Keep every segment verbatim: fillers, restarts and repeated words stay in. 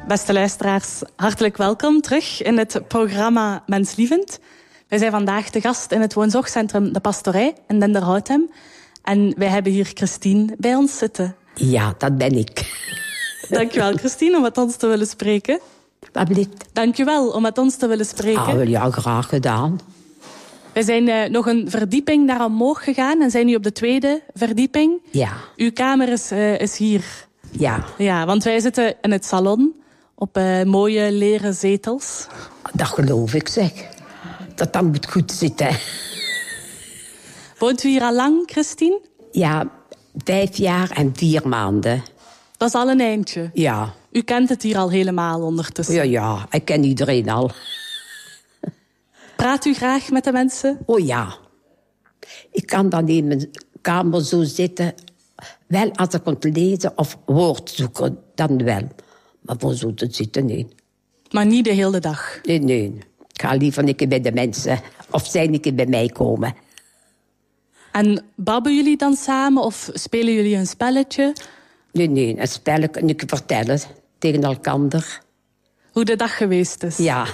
Beste luisteraars, hartelijk welkom terug in het programma Menslievend. Wij zijn vandaag te gast in het woonzorgcentrum De Pastorij in Denderhoutem. En wij hebben hier Christine bij ons zitten. Ja, dat ben ik. Dankjewel, Christine, om met ons te willen spreken. Wat blieft? Dankjewel om met ons te willen spreken. Ah, wel, ja, graag gedaan. Wij zijn uh, nog een verdieping naar omhoog gegaan en zijn nu op de tweede verdieping. Ja. Uw kamer is, uh, is hier. Ja. Ja, want wij zitten in het salon op uh, mooie leren zetels. Dat geloof ik, zeg. Dat dat moet goed zitten. Woont u hier al lang, Christine? Ja, vijf jaar en vier maanden. Dat is al een eindje. Ja. U kent het hier al helemaal ondertussen. Ja, ja, ik ken iedereen al. Praat u graag met de mensen? Oh ja. Ik kan dan in mijn kamer zo zitten. Wel als ik kon lezen of woord zoeken, dan wel. Maar voor zo te zitten, nee. Maar niet de hele dag? Nee, nee. Ik ga liever een keer bij de mensen. Of zij een keer bij mij komen. En babbelen jullie dan samen of spelen jullie een spelletje? Nee, nee, een spelletje kan ik vertellen tegen elkaar. Hoe de dag geweest is? Ja.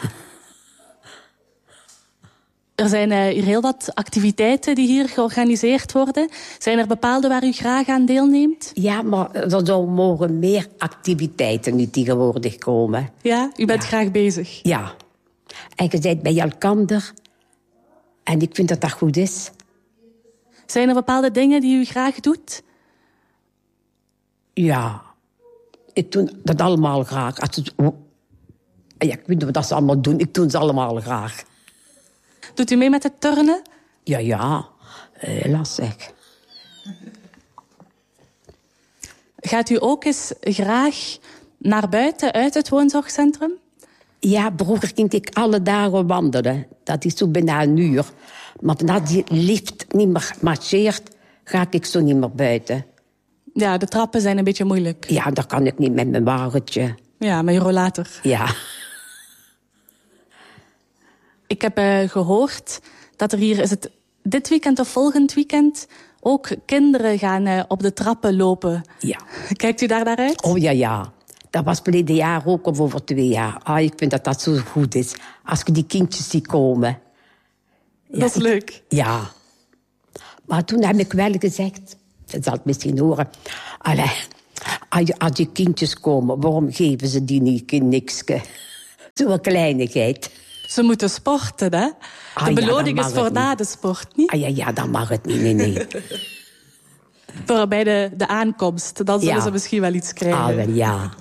Er zijn uh, hier heel wat activiteiten die hier georganiseerd worden. Zijn er bepaalde waar u graag aan deelneemt? Ja, maar er zou mogen meer activiteiten nu tegenwoordig komen. Ja, u bent ja. graag bezig? Ja. En je bent bij elkaar. En ik vind dat dat goed is. Zijn er bepaalde dingen die u graag doet? Ja. Ik doe dat allemaal graag. Als het... Ja, ik weet niet wat ze allemaal doen. Ik doe ze allemaal graag. Doet u mee met het turnen? Ja, ja. Helaas zeg. Gaat u ook eens graag naar buiten uit het woonzorgcentrum? Ja, vroeger ging ik alle dagen wandelen. Dat is zo bijna een uur. Maar nadat die lift niet meer marcheert, ga ik zo niet meer buiten. Ja, de trappen zijn een beetje moeilijk. Ja, dat kan ik niet met mijn wagentje. Ja, met je rollator. Ja. Ik heb uh, gehoord dat er hier, is het dit weekend of volgend weekend, ook kinderen gaan uh, op de trappen lopen. Ja. Kijkt u daar naar uit? Oh ja, ja. Dat was verleden jaar ook, of over twee jaar. Ah, ik vind dat dat zo goed is. Als ik die kindjes zie komen. Ja, dat is ik, leuk. Ja. Maar toen heb ik wel gezegd, dat zal het misschien horen. Allee, als die kindjes komen, waarom geven ze die niet niks? Zo'n kleinigheid. Ze moeten sporten, hè? De ah, beloning ja, is voor na de sport, niet? Ah, ja, ja, dan mag het niet, nee, nee. Voor bij de, de aankomst, dan zullen ja. ze misschien wel iets krijgen. Ah, wel, ja.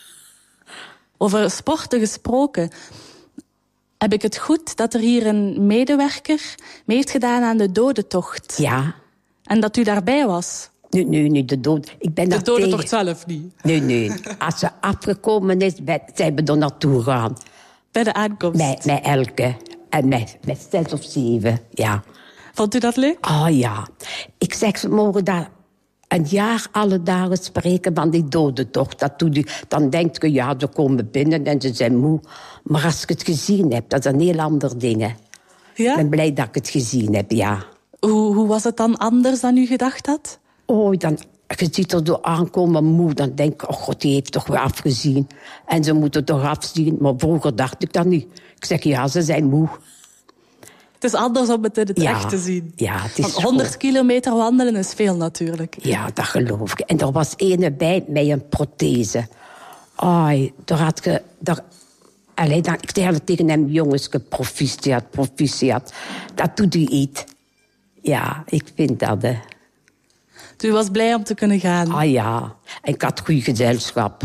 Over sporten gesproken, heb ik het goed dat er hier een medewerker mee heeft gedaan aan de dodentocht? Ja. En dat u daarbij was? Nee, nee, niet de dood. Ik ben de dodentocht tegen... zelf niet? Nee, nee. Als ze afgekomen is, zijn we er naartoe gegaan. Bij de aankomst? Met, met Elke. En met, met zes of zeven, ja. Vond u dat leuk? Ah, oh, ja. Ik zeg, ze mogen daar een jaar alle dagen spreken van die dodentocht. Dat doet u. Dan denk je, ja, ze komen binnen en ze zijn moe. Maar als ik het gezien heb, dat is een heel ander ding. Ja? Ik ben blij dat ik het gezien heb, ja. Hoe, hoe was het dan anders dan u gedacht had? Oh, dan, je ziet er zo aankomen moe. Dan denk ik, oh god, die heeft toch weer afgezien. En ze moeten toch afzien. Maar vroeger dacht ik dat niet. Ik zeg, ja, ze zijn moe. Het is anders om het in het ja, echt te zien. Ja, het is honderd goed. kilometer wandelen is veel natuurlijk. Ja, dat geloof ik. En er was ene bij met een prothese. Ai, daar had je... Daar, allee, dan, ik zei tegen hem, jongens, proficiat, proficiat. Dat doet u iets. Ja, ik vind dat, hè. U was blij om te kunnen gaan? Ah ja, en ik had goed gezelschap.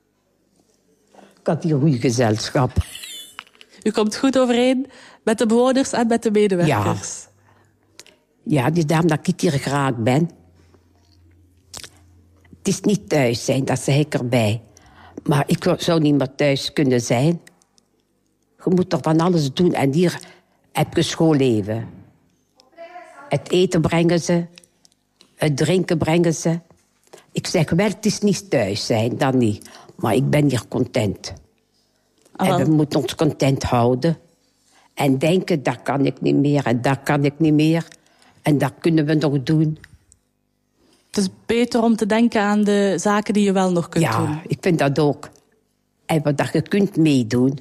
Ik had hier goed gezelschap. U komt goed overeen met de bewoners en met de medewerkers? Ja, ja, dus daarom dat ik hier graag ben. Het is niet thuis zijn, dat zeg ik erbij. Maar ik zou niet meer thuis kunnen zijn. Je moet er van alles doen. En hier heb je schoolleven. Het eten brengen ze. Het drinken brengen ze. Ik zeg wel, het is niet thuis zijn, dan niet. Maar ik ben hier content. Oh. En we moeten ons content houden. En denken, dat kan ik niet meer en dat kan ik niet meer. En dat kunnen we nog doen. Het is beter om te denken aan de zaken die je wel nog kunt ja, doen. Ja, ik vind dat ook. En dat je kunt meedoen.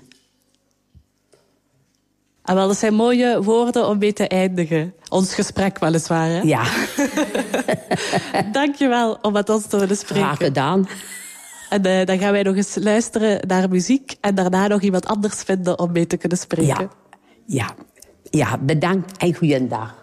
En wel, dat zijn mooie woorden om mee te eindigen. Ons gesprek weliswaar, hè? Ja. Dank je wel om met ons te willen spreken. Graag gedaan. En uh, dan gaan wij nog eens luisteren naar muziek en daarna nog iemand anders vinden om mee te kunnen spreken. Ja, ja. Ja, bedankt en goeiedag.